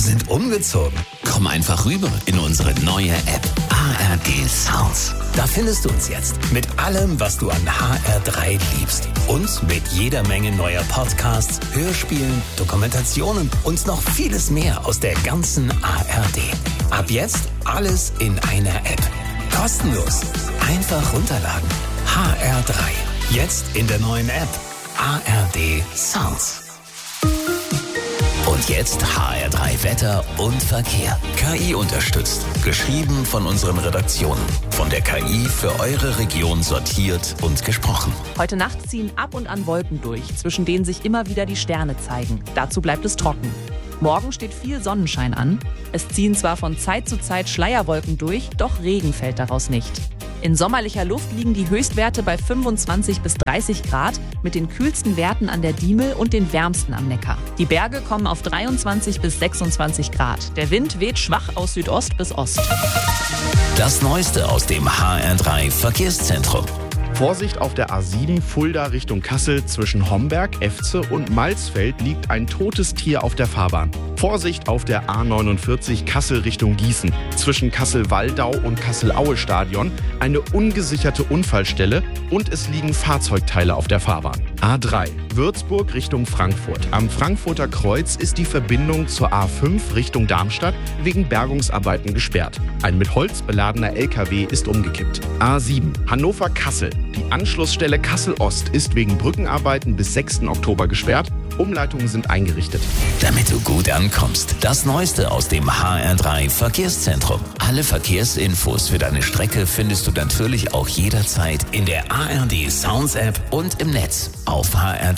sind umgezogen. Komm einfach rüber in unsere neue App ARD Sounds. Da findest du uns jetzt mit allem, was du an HR3 liebst. Und mit jeder Menge neuer Podcasts, Hörspielen, Dokumentationen und noch vieles mehr aus der ganzen ARD. Ab jetzt alles in einer App. Kostenlos. Einfach runterladen. HR3. Jetzt in der neuen App. ARD Sounds. Und jetzt HR3 Wetter und Verkehr. KI unterstützt. Geschrieben von unseren Redaktionen. Von der KI für eure Region sortiert und gesprochen. Heute Nacht ziehen ab und an Wolken durch, zwischen denen sich immer wieder die Sterne zeigen. Dazu bleibt es trocken. Morgen steht viel Sonnenschein an. Es ziehen zwar von Zeit zu Zeit Schleierwolken durch, doch Regen fällt daraus nicht. In sommerlicher Luft liegen die Höchstwerte bei 25 bis 30 Grad mit den kühlsten Werten an der Diemel und den wärmsten am Neckar. Die Berge kommen auf 23 bis 26 Grad. Der Wind weht schwach aus Südost bis Ost. Das Neueste aus dem HR3 Verkehrszentrum. Vorsicht auf der A7 Fulda Richtung Kassel zwischen Homberg, Efze und Malsfeld liegt ein totes Tier auf der Fahrbahn. Vorsicht auf der A49 Kassel Richtung Gießen zwischen Kassel-Waldau und Kassel-Aue-Stadion eine ungesicherte Unfallstelle und es liegen Fahrzeugteile auf der Fahrbahn. A3 Würzburg Richtung Frankfurt. Am Frankfurter Kreuz ist die Verbindung zur A5 Richtung Darmstadt wegen Bergungsarbeiten gesperrt. Ein mit Holz beladener LKW ist umgekippt. A7 Hannover-Kassel. Die Anschlussstelle Kassel-Ost ist wegen Brückenarbeiten bis 6. Oktober gesperrt. Umleitungen sind eingerichtet. Damit du gut ankommst, das Neueste aus dem HR3 Verkehrszentrum. Alle Verkehrsinfos für deine Strecke findest du natürlich auch jederzeit in der ARD Sounds App und im Netz auf HR3.